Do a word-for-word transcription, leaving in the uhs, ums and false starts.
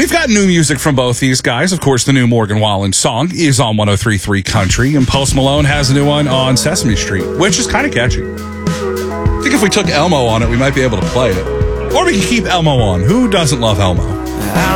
We've got new music from both these guys. Of course, the new Morgan Wallen song is on one oh three point three Country, and Post Malone has a new one on Sesame Street, which is kind of catchy. I think if we took Elmo on it, we might be able to play it. Or we can keep Elmo on. Who doesn't love Elmo?